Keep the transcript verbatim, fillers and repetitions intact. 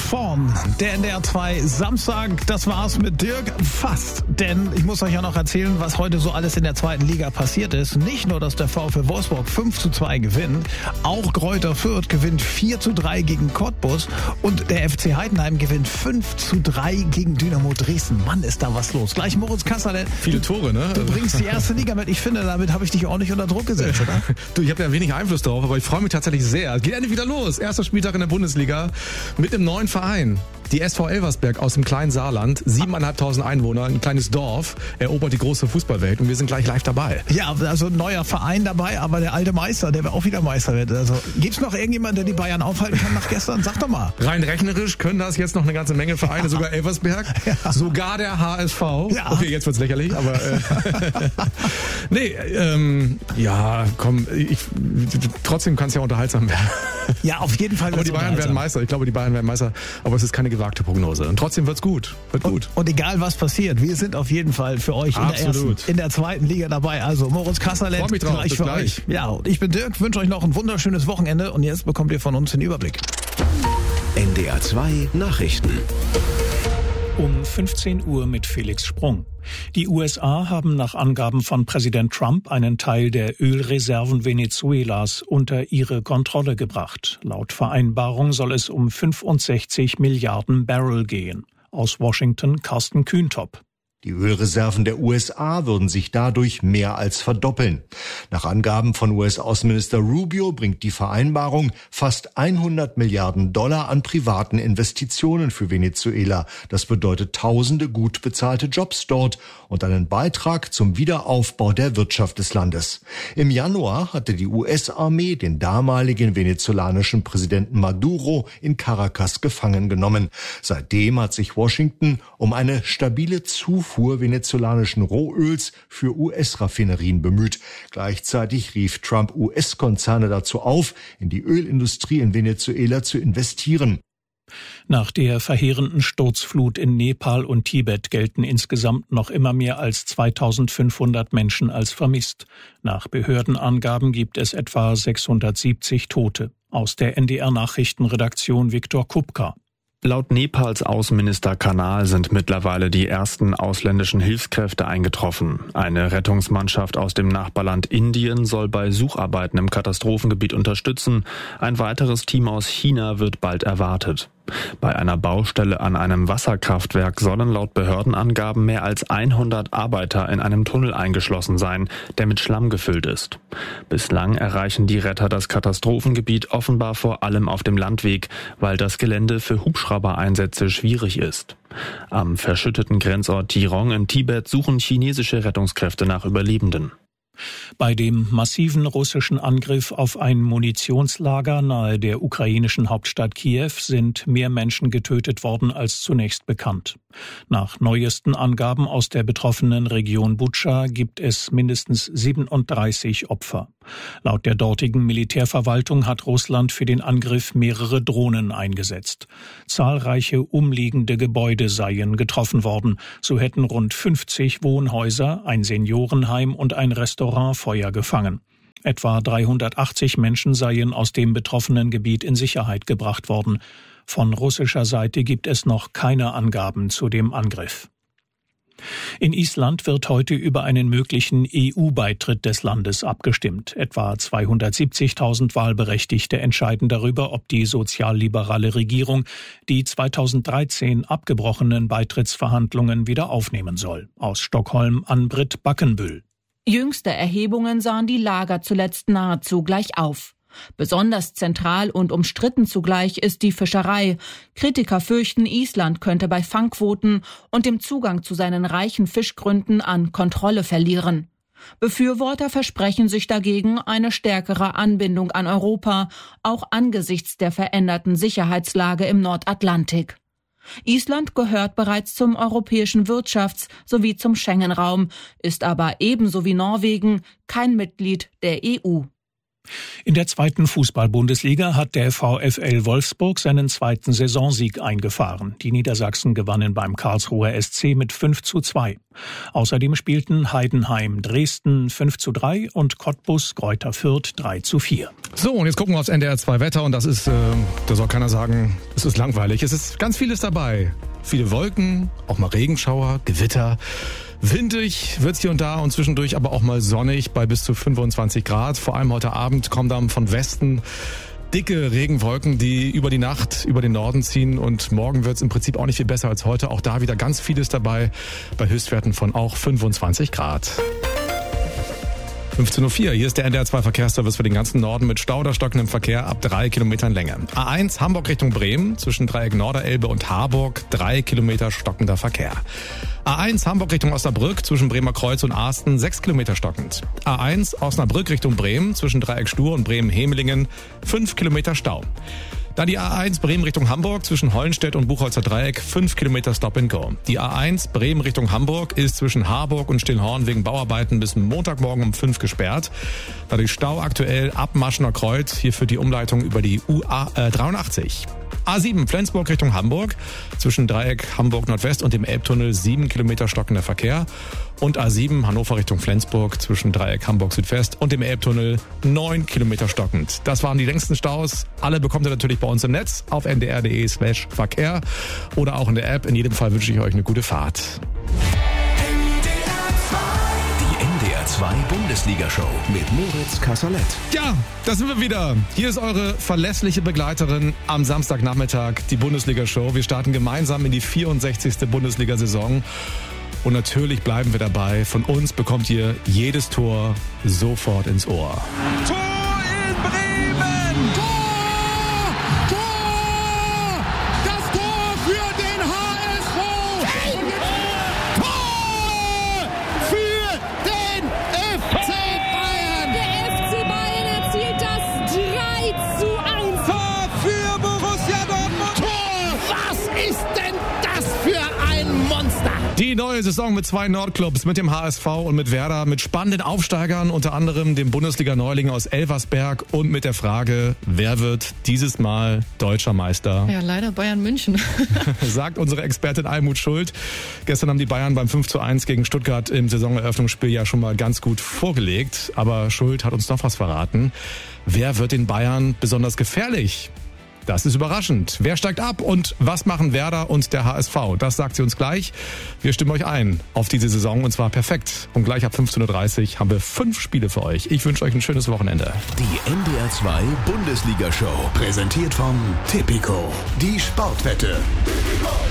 vorn. Der N D R zwei Samstag, das war's mit Dirk fast. Denn ich muss euch ja noch erzählen, was heute so alles in der zweiten Liga passiert ist. Nicht nur, dass der VfL Wolfsburg fünf zu zwei gewinnt, auch Greuther Fürth gewinnt vier zu drei gegen Cottbus und der F C Heidenheim gewinnt fünf zu drei gegen Dynamo Dresden. Mann, ist da was los. Gleich Moritz Kasserle. Viele Tore, ne? Du bringst die erste Liga mit. Ich finde, damit habe ich dich ordentlich unter Druck gesetzt, oder? Du, ich habe ja wenig Einfluss darauf, aber ich freue mich tatsächlich sehr. Geht endlich wieder los. Erster Spieltag in der Bundesliga mit einem neuen Verein. Die S V Elversberg aus dem kleinen Saarland, siebeneinhalbtausend Einwohner, ein kleines Dorf, erobert die große Fußballwelt und wir sind gleich live dabei. Ja, also ein neuer Verein dabei, aber der alte Meister, der auch wieder Meister wird. Also gibt's noch irgendjemanden, der die Bayern aufhalten kann nach gestern? Sag doch mal. Rein rechnerisch können das jetzt noch eine ganze Menge Vereine, ja. Sogar Elversberg, ja. Sogar der H S V. Ja. Okay, jetzt wird's lächerlich, aber äh, nee, ähm, ja, komm, ich, trotzdem kann es ja unterhaltsam werden. Ja, auf jeden Fall. Aber die Bayern werden Meister. Ich glaube, die Bayern werden Meister. Aber es ist keine gewagte Prognose. Und trotzdem wird's gut. Wird gut. Und, und egal was passiert, wir sind auf jeden Fall für euch in der, ersten, in der zweiten Liga dabei. Also Moritz Kasserle, freue mich drauf. gleich für gleich. euch. Ja, und ich bin Dirk, wünsche euch noch ein wunderschönes Wochenende und jetzt bekommt ihr von uns den Überblick. N D R zwei Nachrichten. Um fünfzehn Uhr mit Felix Sprung. Die U S A haben nach Angaben von Präsident Trump einen Teil der Ölreserven Venezuelas unter ihre Kontrolle gebracht. Laut Vereinbarung soll es um fünfundsechzig Milliarden Barrel gehen. Aus Washington Carsten Kühntop. Die Ölreserven der U S A würden sich dadurch mehr als verdoppeln. Nach Angaben von U S-Außenminister Rubio bringt die Vereinbarung fast hundert Milliarden Dollar an privaten Investitionen für Venezuela. Das bedeutet tausende gut bezahlte Jobs dort und einen Beitrag zum Wiederaufbau der Wirtschaft des Landes. Im Januar hatte die U S-Armee den damaligen venezolanischen Präsidenten Maduro in Caracas gefangen genommen. Seitdem hat sich Washington um eine stabile Zufuhr venezolanischen Rohöls für U S-Raffinerien bemüht. Gleichzeitig rief Trump U S-Konzerne dazu auf, in die Ölindustrie in Venezuela zu investieren. Nach der verheerenden Sturzflut in Nepal und Tibet gelten insgesamt noch immer mehr als zweitausendfünfhundert Menschen als vermisst. Nach Behördenangaben gibt es etwa sechshundertsiebzig Tote. Aus der N D R-Nachrichtenredaktion Viktor Kupka. Laut Nepals Außenminister Kanal sind mittlerweile die ersten ausländischen Hilfskräfte eingetroffen. Eine Rettungsmannschaft aus dem Nachbarland Indien soll bei Sucharbeiten im Katastrophengebiet unterstützen. Ein weiteres Team aus China wird bald erwartet. Bei einer Baustelle an einem Wasserkraftwerk sollen laut Behördenangaben mehr als hundert Arbeiter in einem Tunnel eingeschlossen sein, der mit Schlamm gefüllt ist. Bislang erreichen die Retter das Katastrophengebiet offenbar vor allem auf dem Landweg, weil das Gelände für Hubschraubereinsätze schwierig ist. Am verschütteten Grenzort Tirong in Tibet suchen chinesische Rettungskräfte nach Überlebenden. Bei dem massiven russischen Angriff auf ein Munitionslager nahe der ukrainischen Hauptstadt Kiew sind mehr Menschen getötet worden als zunächst bekannt. Nach neuesten Angaben aus der betroffenen Region Butscha gibt es mindestens siebenunddreißig Opfer. Laut der dortigen Militärverwaltung hat Russland für den Angriff mehrere Drohnen eingesetzt. Zahlreiche umliegende Gebäude seien getroffen worden. So hätten rund fünfzig Wohnhäuser, ein Seniorenheim und ein Restaurant Feuer gefangen. Etwa dreihundertachtzig Menschen seien aus dem betroffenen Gebiet in Sicherheit gebracht worden. Von russischer Seite gibt es noch keine Angaben zu dem Angriff. In Island wird heute über einen möglichen E U-Beitritt des Landes abgestimmt. Etwa zweihundertsiebzigtausend Wahlberechtigte entscheiden darüber, ob die sozialliberale Regierung die zweitausenddreizehn abgebrochenen Beitrittsverhandlungen wieder aufnehmen soll. Aus Stockholm Ann-Britt Backenbüll. Jüngste Erhebungen sahen die Lager zuletzt nahezu gleich auf. Besonders zentral und umstritten zugleich ist die Fischerei. Kritiker fürchten, Island könnte bei Fangquoten und dem Zugang zu seinen reichen Fischgründen an Kontrolle verlieren. Befürworter versprechen sich dagegen eine stärkere Anbindung an Europa, auch angesichts der veränderten Sicherheitslage im Nordatlantik. Island gehört bereits zum europäischen Wirtschafts- sowie zum Schengen-Raum, ist aber ebenso wie Norwegen kein Mitglied der E U. In der zweiten Fußball-Bundesliga hat der VfL Wolfsburg seinen zweiten Saisonsieg eingefahren. Die Niedersachsen gewannen beim Karlsruher S C mit fünf zu zwei. Außerdem spielten Heidenheim Dresden fünf zu drei und Cottbus Greuther Fürth drei zu vier. So, und jetzt gucken wir aufs N D R zwei Wetter und das ist, äh, da soll keiner sagen, es ist langweilig. Es ist ganz vieles dabei. Viele Wolken, auch mal Regenschauer, Gewitter. Windig wird's hier und da und zwischendurch aber auch mal sonnig bei bis zu fünfundzwanzig Grad. Vor allem heute Abend kommen dann von Westen dicke Regenwolken, die über die Nacht über den Norden ziehen. Und morgen wird's im Prinzip auch nicht viel besser als heute. Auch da wieder ganz vieles dabei bei Höchstwerten von auch fünfundzwanzig Grad. fünfzehn Uhr vier, hier ist der N D R zwei Verkehrsservice für den ganzen Norden mit Stau oder stockendem Verkehr ab drei Kilometern Länge. A eins Hamburg Richtung Bremen zwischen Dreieck Norderelbe und Harburg, drei Kilometer stockender Verkehr. A eins Hamburg Richtung Osnabrück zwischen Bremer Kreuz und Asten, sechs Kilometer stockend. A eins Osnabrück Richtung Bremen zwischen Dreieck Stur und Bremen-Hemelingen, fünf Kilometer Stau. Dann die A eins Bremen Richtung Hamburg zwischen Hollenstedt und Buchholzer Dreieck, fünf Kilometer Stop and Go. Die A eins Bremen Richtung Hamburg ist zwischen Harburg und Stillhorn wegen Bauarbeiten bis Montagmorgen um fünf gesperrt. Dadurch Stau aktuell ab Maschener Kreuz, hier führt die Umleitung über die U A äh, dreiundachtzig. A sieben Flensburg Richtung Hamburg zwischen Dreieck Hamburg Nordwest und dem Elbtunnel sieben Kilometer stockender Verkehr. Und A sieben Hannover Richtung Flensburg zwischen Dreieck Hamburg Südwest und dem Elbtunnel neun Kilometer stockend. Das waren die längsten Staus. Alle bekommt ihr natürlich bei uns im Netz auf n d r punkt d e slash Verkehr oder auch in der App. In jedem Fall wünsche ich euch eine gute Fahrt. Die N D R zwei Bundesliga-Show mit Moritz Kasserlet. Ja, da sind wir wieder. Hier ist eure verlässliche Begleiterin am Samstagnachmittag, die Bundesliga-Show. Wir starten gemeinsam in die vierundsechzigste Bundesliga-Saison. Und natürlich bleiben wir dabei. Von uns bekommt ihr jedes Tor sofort ins Ohr. Tor in Bremen! Tor! Tor! Das Tor für den H S V! Tor! Für den F C Bayern! Der F C Bayern erzielt das drei zu eins. Tor für Borussia Dortmund! Tor! Was ist denn das für ein Monster? Die neue Saison mit zwei Nordclubs, mit dem H S V und mit Werder, mit spannenden Aufsteigern, unter anderem dem Bundesliga-Neuling aus Elversberg und mit der Frage, wer wird dieses Mal deutscher Meister? Ja, leider Bayern München. Sagt unsere Expertin Almut Schuld. Gestern haben die Bayern beim fünf zu eins gegen Stuttgart im Saisoneröffnungsspiel ja schon mal ganz gut vorgelegt. Aber Schuld hat uns noch was verraten. Wer wird den Bayern besonders gefährlich? Das ist überraschend. Wer steigt ab und was machen Werder und der H S V? Das sagt sie uns gleich. Wir stimmen euch ein auf diese Saison und zwar perfekt. Und gleich ab fünfzehn Uhr dreißig haben wir fünf Spiele für euch. Ich wünsche euch ein schönes Wochenende. Die N D R zwei Bundesliga-Show. Präsentiert von Tipico. Die Sportwette.